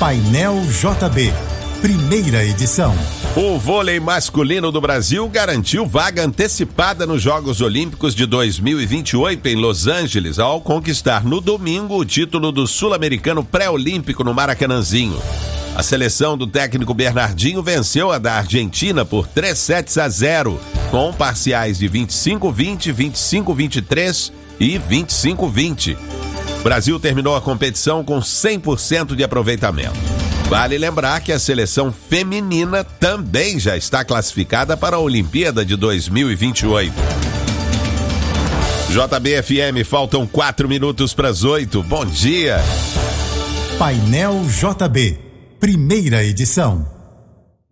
Painel JB, primeira edição. O vôlei masculino do Brasil garantiu vaga antecipada nos Jogos Olímpicos de 2028 em Los Angeles, ao conquistar no domingo o título do Sul-Americano Pré-Olímpico no Maracanãzinho. A seleção do técnico Bernardinho venceu a da Argentina por 3-0, com parciais de 25-20, 25-23 e 25-20. O Brasil terminou a competição com 100% de aproveitamento. Vale lembrar que a seleção feminina também já está classificada para a Olimpíada de 2028. JB-FM, faltam 4 minutos para as 8. Bom dia. Painel JB, primeira edição.